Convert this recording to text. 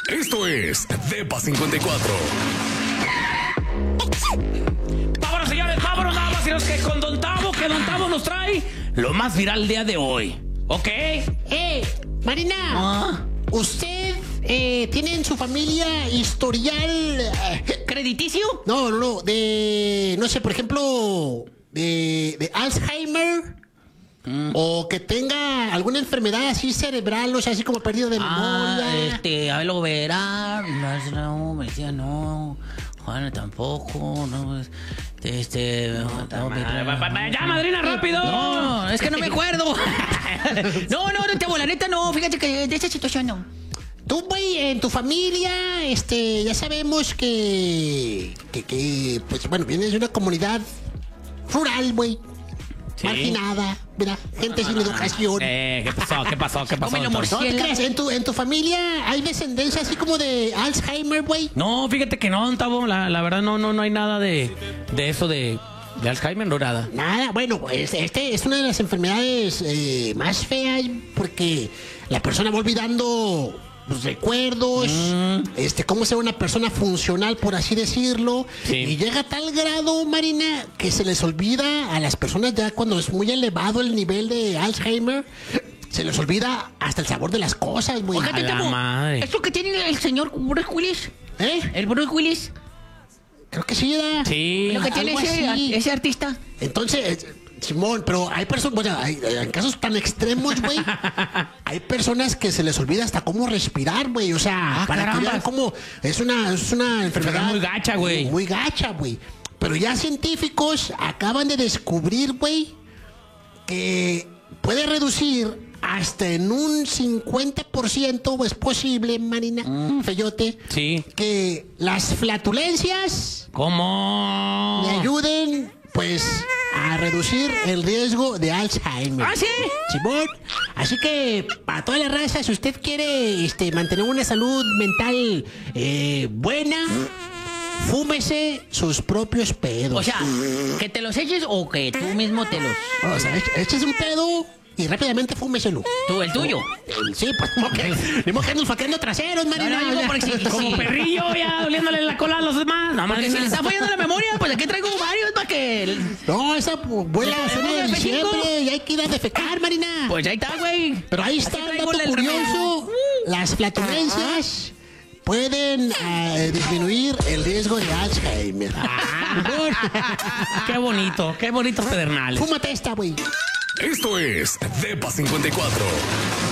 Esto es Depa 54. Vámonos, señores, vámonos nada más. Y los que con Don Tavo, que Don Tavo nos trae lo más viral el día de hoy. ¿Ok? Marina, ¿usted tiene en su familia historial ¿Crediticio? No, no sé, por ejemplo, de Alzheimer? O que tenga alguna enfermedad así cerebral, o sea, así como pérdida de memoria. A ver, lo verá. No, me decía no. Juan tampoco, no. Ya, madrina, rápido. No, es que no me acuerdo. No, Tavo, la neta no. Fíjate que de esta situación no. Tú, güey, en tu familia, ya sabemos que pues, bueno, vienes de una comunidad rural, güey. Sí. Marginada, ¿verdad? Gente sin educación. ¿Qué pasó? Cómelo, ¿No te morciélago. creas? ¿En tu familia hay descendencia así como de Alzheimer, güey? No, fíjate que no, Don Tavo. La verdad no hay nada de eso de Alzheimer, no nada. Nada, bueno, pues es una de las enfermedades más feas porque la persona va olvidando los recuerdos, cómo ser una persona funcional, por así decirlo. Sí. Y llega a tal grado, Marina, que se les olvida a las personas ya cuando es muy elevado el nivel de Alzheimer, se les olvida hasta el sabor de las cosas, güey. Oiga, A la Tavo, madre. ¿esto que tiene el señor Bruce Willis? ¿El Bruce Willis? Creo que sí, ¿verdad? Sí. ¿Lo que tiene algo así. ese artista? Entonces, Simón, pero hay personas, bueno, en casos tan extremos, güey, hay personas que se les olvida hasta cómo respirar, güey. O sea, para que carambas. vean cómo es una enfermedad muy gacha, güey. Muy gacha, güey. Pero ya científicos acaban de descubrir, güey, que puede reducir hasta en un 50%, o es posible, Marina, Feyote, Sí. que las flatulencias ¿Cómo? le ayuden, pues, a reducir el riesgo de Alzheimer. ¿Ah, sí? Simón. Así que, para toda la raza, si usted quiere mantener una salud mental buena, fúmese sus propios pedos. O sea, que te los eches o que tú mismo te los... O sea, échese un pedo y rápidamente fúmeselo. Tú, el tuyo. Sí, pues, ni modo que andan faqueando traseros, Marina. No, digo, porque si- Como perrillo ya doliéndole la cola a los demás. No, Porque si le está fallando la memoria, pues aquí traigo varios para que... No, esa vuela a ser de F5. diciembre y hay que ir a defecar, Marina. Pues ahí está, güey. Pero ahí está Aquí el traigo dato el curioso. Las flatulencias pueden disminuir el riesgo de Alzheimer. Qué bonito Pedernales. Fúmate esta, güey. Esto es Depa 54.